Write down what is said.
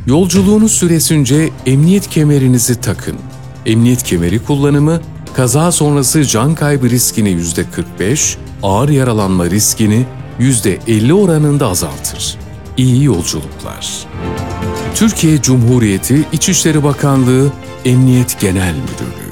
Yolculuğunuz süresince emniyet kemerinizi takın. Emniyet kemeri kullanımı, kaza sonrası can kaybı riskini %45, ağır yaralanma riskini %50 oranında azaltır. İyi yolculuklar. Türkiye Cumhuriyeti İçişleri Bakanlığı Emniyet Genel Müdürlüğü